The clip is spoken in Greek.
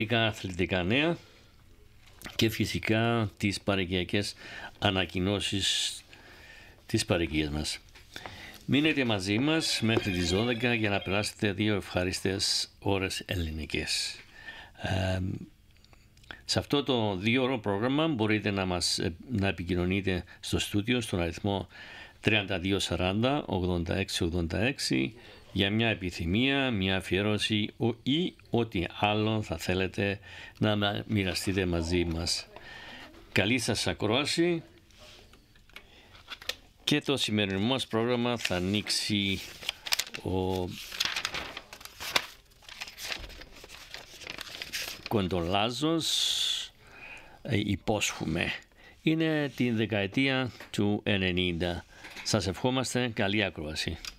αθλητικά νέα και φυσικά τις παροικιακές ανακοινώσεις της παροικίας μας. Μείνετε μαζί μας μέχρι τις 12 για να περάσετε 2 ευχάριστες ώρες ελληνικές. Σε αυτό το 2ωρο πρόγραμμα μπορείτε να επικοινωνείτε στο στούντιο στον αριθμό 3240 8686 για μια επιθυμία, μια αφιέρωση ή ό,τι άλλο θα θέλετε να μοιραστείτε μαζί μας. Καλή σας ακρόαση και το σημερινό μας πρόγραμμα θα ανοίξει ο Κοντολάζος, υπόσχομαι. Είναι την δεκαετία του 90. Σας ευχόμαστε καλή ακρόαση.